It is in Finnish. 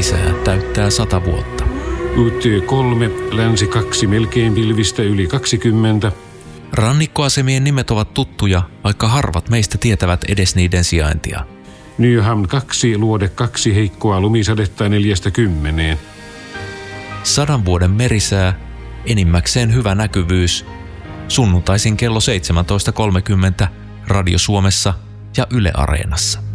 merisää täyttää 100 vuotta. UT3, länsi 2 melkein pilvistä yli 20. Rannikkoasemien nimet ovat tuttuja, vaikka harvat meistä tietävät edes niiden sijaintia. Nyhamn 2, luode 2, heikkoa lumisadetta 40. 100 vuoden merisää, enimmäkseen hyvä näkyvyys. Sunnuntaisin kello 17.30 Radio Suomessa ja Yle Areenassa.